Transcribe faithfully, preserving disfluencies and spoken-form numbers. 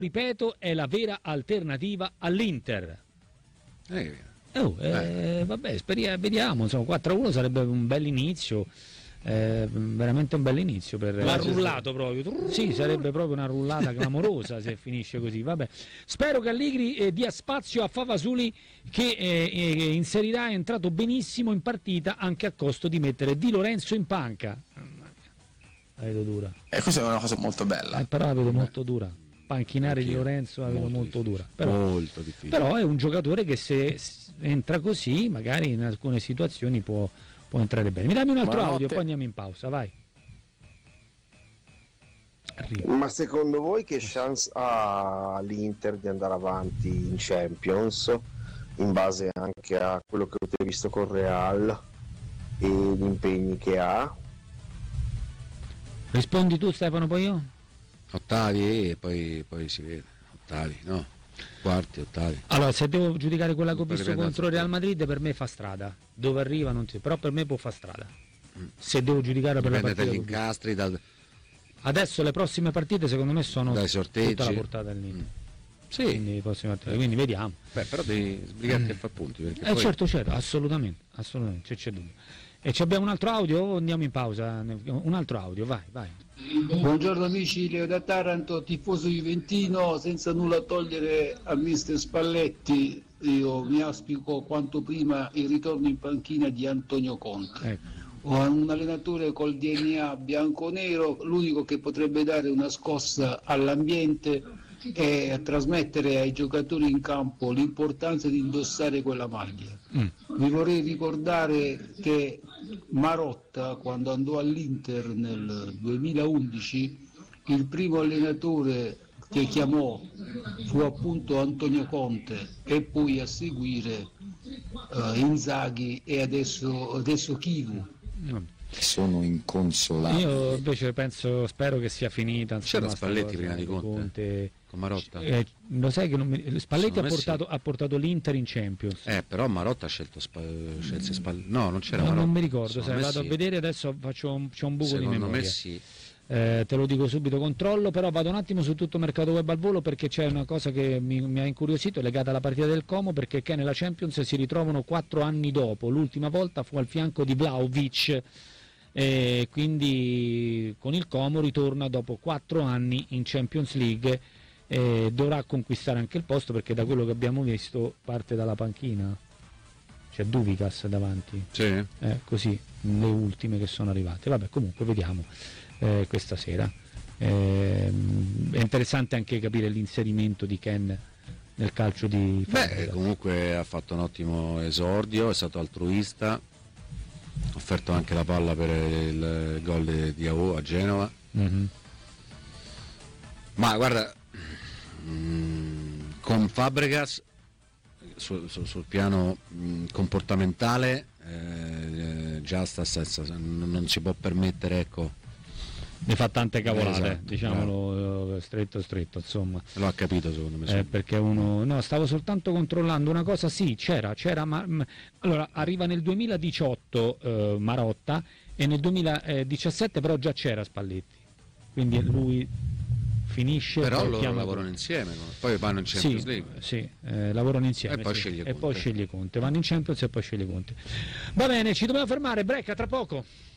ripeto, è la vera alternativa all'Inter. Eh, Oh, eh, eh. vabbè, speriamo, vediamo, insomma, quattro a uno sarebbe un bel inizio, eh, veramente un bel inizio per l'ha rullato proprio. Sì, sarebbe proprio una rullata clamorosa se finisce così. Vabbè, spero che Allegri eh, dia spazio a Favasuli, che eh, eh, inserirà, è entrato benissimo in partita anche a costo di mettere Di Lorenzo in panca. La vedo dura. E questa è una cosa molto bella. Eh, però la vedo molto dura. Panchinare Anch'io. Di Lorenzo la vedo molto, molto dura. Però, molto difficile. però è un giocatore che se entra così, magari in alcune situazioni può, può entrare bene. Mi dammi un altro Buonanotte. audio, poi andiamo in pausa, vai. Arriva. Ma secondo voi che chance ha l'Inter di andare avanti in Champions, in base anche a quello che avete visto con Real e gli impegni che ha? Rispondi tu, Stefano, poi io? Ottavi e poi, poi si vede. Ottavi, no? Quarti, ottavi. Allora, se devo giudicare quella che ho Poi visto dipende contro il da- Real Madrid, per me fa strada. Dove arriva non si... però per me può fare strada. Se devo giudicare per la Dipende partita dagli che ho visto. incastri, dal... Adesso le prossime partite secondo me sono Dai sorteggi. tutta la portata dell'Inter. Sì, Quindi, le prossime partite, quindi vediamo. beh, però devi sbrigarti a far punti. Perché Eh poi... certo, certo, assolutamente, assolutamente, c'è, c'è dubbio. E ci abbiamo un altro audio o andiamo in pausa? Un altro audio, vai, vai. Buongiorno amici, Leo da Taranto, tifoso juventino, senza nulla togliere a mister Spalletti, io mi auspico quanto prima il ritorno in panchina di Antonio Conte. Ecco. Ho un allenatore col D N A bianco-nero, l'unico che potrebbe dare una scossa all'ambiente e trasmettere ai giocatori in campo l'importanza di indossare quella maglia. Mm. Vi vorrei ricordare che Marotta, quando andò all'Inter nel duemilaundici, il primo allenatore che chiamò fu appunto Antonio Conte e poi a seguire uh, Inzaghi e adesso, adesso Chivu. Mm. Sono inconsolabili. Io invece penso, spero che sia finita. C'era insomma, sta Spalletti cosa prima di Conte? Con Marotta? Eh, lo sai che non mi... Spalletti ha Secondo me portato, sì. ha portato l'Inter in Champions. Eh, però Marotta ha scelto Spa... scelse Spalletti. No, non c'era No, Marotta. non mi ricordo, Secondo sai, me vado sì. a vedere adesso, faccio un, c'ho un buco Secondo di memoria. me sì. Eh, te lo dico subito, controllo, però vado un attimo su tutto mercato web al volo perché c'è una cosa che mi, mi ha incuriosito, è legata alla partita del Como, perché che nella Champions si ritrovano quattro anni dopo, l'ultima volta fu al fianco di Vlahovic, e quindi con il Como ritorna dopo quattro anni in Champions League e dovrà conquistare anche il posto, perché da quello che abbiamo visto parte dalla panchina, c'è Duvikas davanti. Sì. Eh, così, le ultime che sono arrivate. Vabbè, comunque vediamo eh, questa sera. Eh, è interessante anche capire l'inserimento di Ken nel calcio di Beh, Fabregas. comunque ha fatto un ottimo esordio, è stato altruista, ha offerto anche la palla per il gol di A O a Genova. Mm-hmm. Ma guarda, mh, con Fabregas su, su, sul piano mh, comportamentale eh, già sta senza, non si può permettere, ecco. Ne fa tante cavolate, Esatto, diciamolo eh, stretto stretto, insomma. Lo ha capito secondo me. Eh, perché uno, no, stavo soltanto controllando una cosa, sì, c'era, c'era, ma mh, allora arriva nel duemiladiciotto eh, Marotta e nel duemiladiciassette però già c'era Spalletti, quindi lui finisce. Però poi loro chiama lavorano Conte. insieme, no? Poi vanno in Champions Sì, League. sì, eh, lavorano insieme E poi sì. sceglie e Conte. poi sceglie Conte, vanno in Champions e poi sceglie Conte. Va bene, ci dobbiamo fermare, break, a tra poco.